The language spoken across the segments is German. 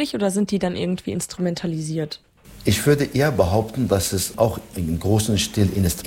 freiwillig oder sind die dann irgendwie instrumentalisiert? Ich würde eher behaupten, dass es auch in großem Stil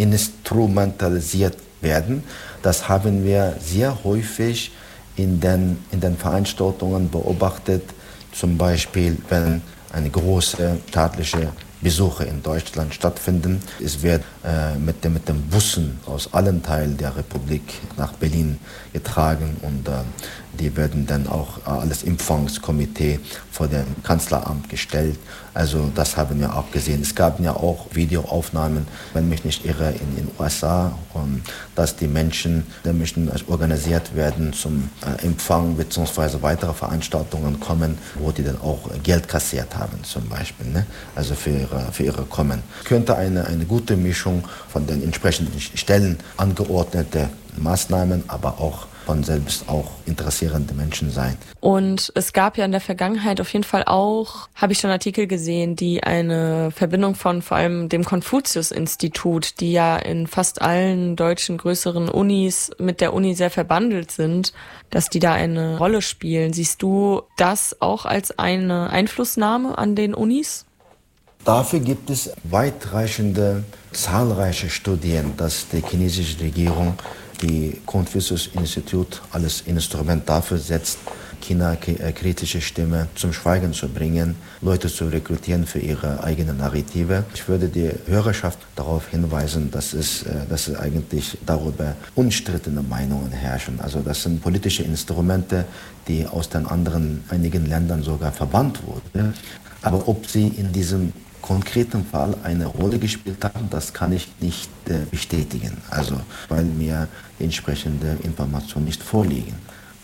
instrumentalisiert werden. Das haben wir sehr häufig in den Veranstaltungen beobachtet. Zum Beispiel, wenn eine große staatliche Besuche in Deutschland stattfinden. Es wird mit den Bussen aus allen Teilen der Republik nach Berlin getragen und die werden dann auch als Empfangskomitee vor dem Kanzleramt gestellt. Also das haben wir auch gesehen. Es gab ja auch Videoaufnahmen, wenn mich nicht irre, in den USA, dass die Menschen organisiert werden zum Empfang bzw. weitere Veranstaltungen kommen, wo die dann auch Geld kassiert haben zum Beispiel, ne? Also für ihre Kommen. Könnte eine gute Mischung von den entsprechenden Stellen angeordnete Maßnahmen, aber auch von selbst auch interessierende Menschen sein. Und es gab ja in der Vergangenheit auf jeden Fall auch, habe ich schon Artikel gesehen, die eine Verbindung von vor allem dem Konfuzius-Institut, die ja in fast allen deutschen größeren Unis mit der Uni sehr verbandelt sind, dass die da eine Rolle spielen. Siehst du das auch als eine Einflussnahme an den Unis? Dafür gibt es weitreichende, zahlreiche Studien, dass die chinesische Regierung die Konfuzius-Institut als Instrument dafür setzt, China-kritische Stimme zum Schweigen zu bringen, Leute zu rekrutieren für ihre eigene Narrative. Ich würde die Hörerschaft darauf hinweisen, dass es eigentlich darüber unstrittene Meinungen herrschen. Also das sind politische Instrumente, die aus den einigen Ländern sogar verbannt wurden. Aber ob sie in diesem konkreten Fall eine Rolle gespielt haben, das kann ich nicht bestätigen, also weil mir die entsprechende Information nicht vorliegen.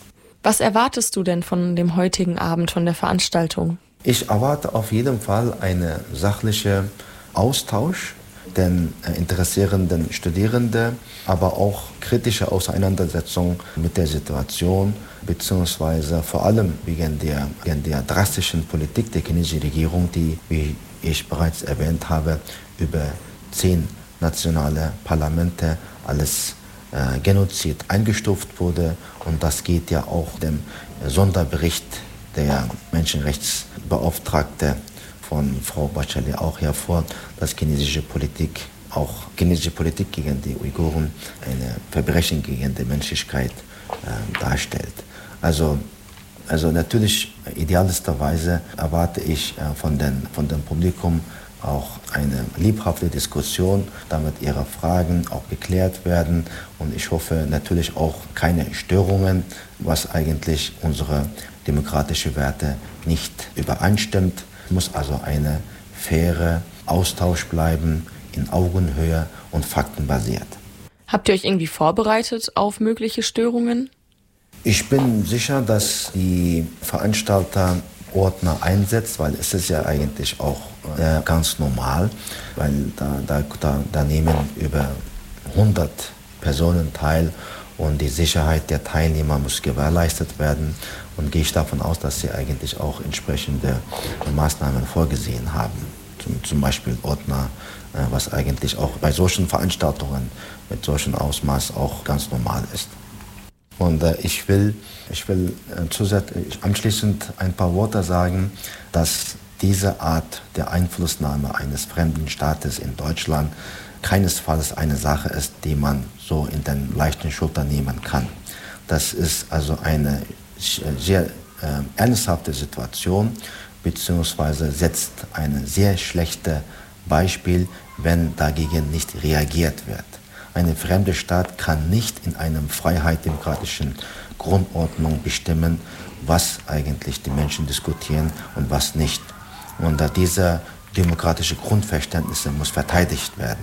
Was erwartest du denn von dem heutigen Abend, von der Veranstaltung? Ich erwarte auf jeden Fall einen sachlichen Austausch, den interessierenden Studierenden, aber auch kritische Auseinandersetzung mit der Situation, beziehungsweise vor allem wegen der drastischen Politik der chinesischen Regierung, die, wie ich bereits erwähnt habe, über 10 nationale Parlamente als Genozid eingestuft wurde. Und das geht ja auch dem Sonderbericht der Menschenrechtsbeauftragte von Frau Bachelet auch hervor, dass chinesische Politik gegen die Uiguren eine Verbrechen gegen die Menschlichkeit darstellt. Also natürlich idealisterweise erwarte ich von dem Publikum auch eine lebhafte Diskussion, damit ihre Fragen auch geklärt werden. Und ich hoffe natürlich auch keine Störungen, was eigentlich unsere demokratischen Werte nicht übereinstimmt. Es muss also eine faire Austausch bleiben, in Augenhöhe und faktenbasiert. Habt ihr euch irgendwie vorbereitet auf mögliche Störungen? Ich bin sicher, dass die Veranstalter Ordner einsetzt, weil es ist ja eigentlich auch ganz normal, weil da nehmen über 100 Personen teil und die Sicherheit der Teilnehmer muss gewährleistet werden, und gehe ich davon aus, dass sie eigentlich auch entsprechende Maßnahmen vorgesehen haben, zum Beispiel Ordner, was eigentlich auch bei solchen Veranstaltungen mit solchem Ausmaß auch ganz normal ist. Und ich will anschließend ein paar Worte sagen, dass diese Art der Einflussnahme eines fremden Staates in Deutschland keinesfalls eine Sache ist, die man so in den leichten Schultern nehmen kann. Das ist also eine sehr ernsthafte Situation, beziehungsweise setzt ein sehr schlechtes Beispiel, wenn dagegen nicht reagiert wird. Eine fremde Staat kann nicht in einer freiheitlich-demokratischen Grundordnung bestimmen, was eigentlich die Menschen diskutieren und was nicht. Und diese demokratische Grundverständnisse muss verteidigt werden.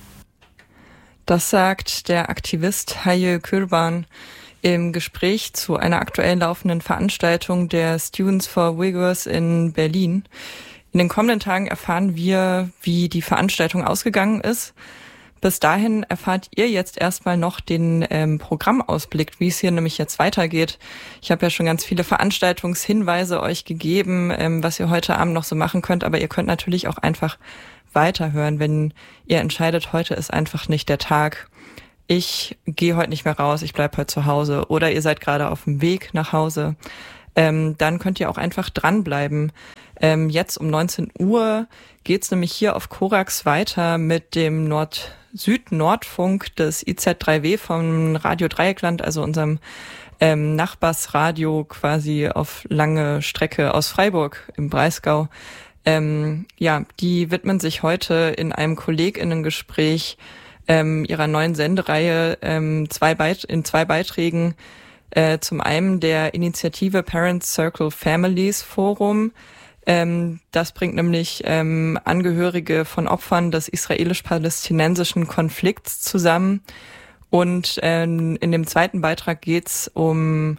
Das sagt der Aktivist Hayye Kurban im Gespräch zu einer aktuell laufenden Veranstaltung der Students for Uyghurs in Berlin. In den kommenden Tagen erfahren wir, wie die Veranstaltung ausgegangen ist. Bis dahin erfahrt ihr jetzt erstmal noch den Programmausblick, wie es hier nämlich jetzt weitergeht. Ich habe ja schon ganz viele Veranstaltungshinweise euch gegeben, was ihr heute Abend noch so machen könnt, aber ihr könnt natürlich auch einfach weiterhören, wenn ihr entscheidet, heute ist einfach nicht der Tag. Ich gehe heute nicht mehr raus, ich bleibe heute zu Hause, oder ihr seid gerade auf dem Weg nach Hause. dann könnt ihr auch einfach dranbleiben. Jetzt um 19 Uhr geht's nämlich hier auf Korax weiter mit dem Süd-Nordfunk des IZ3W vom Radio Dreieckland, also unserem Nachbarsradio quasi auf lange Strecke aus Freiburg im Breisgau. Die widmen sich heute in einem KollegInnen-Gespräch ihrer neuen Sendereihe in zwei Beiträgen zum einen der Initiative Parents Circle Families Forum. Das bringt nämlich Angehörige von Opfern des israelisch-palästinensischen Konflikts zusammen. Und in dem zweiten Beitrag geht's gehen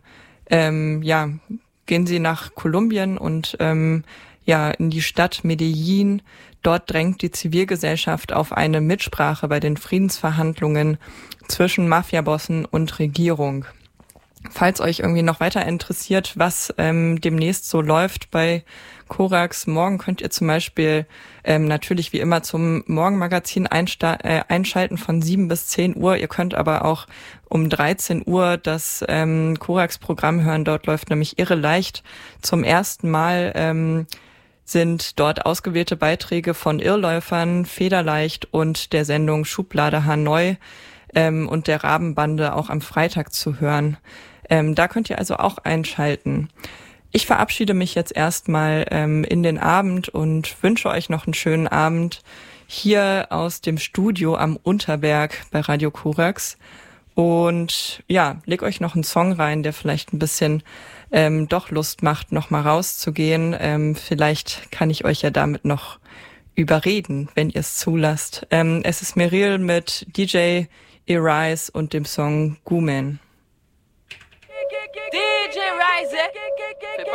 sie nach Kolumbien und in die Stadt Medellin. Dort drängt die Zivilgesellschaft auf eine Mitsprache bei den Friedensverhandlungen zwischen Mafiabossen und Regierung. Falls euch irgendwie noch weiter interessiert, was demnächst so läuft bei Korax, morgen könnt ihr zum Beispiel natürlich wie immer zum Morgenmagazin einschalten von 7 bis 10 Uhr. Ihr könnt aber auch um 13 Uhr das Korax-Programm hören. Dort läuft nämlich Irre leicht. Zum ersten Mal sind dort ausgewählte Beiträge von Irrläufern, Federleicht und der Sendung Schublade Hanoi und der Rabenbande auch am Freitag zu hören. Da könnt ihr also auch einschalten. Ich verabschiede mich jetzt erstmal in den Abend und wünsche euch noch einen schönen Abend hier aus dem Studio am Unterberg bei Radio Korax. Und ja, leg euch noch einen Song rein, der vielleicht ein bisschen doch Lust macht, noch mal rauszugehen. Vielleicht kann ich euch ja damit noch überreden, wenn ihr es zulasst. Es ist Meryl mit DJ Arise und dem Song Gumen. DJ Rise, fais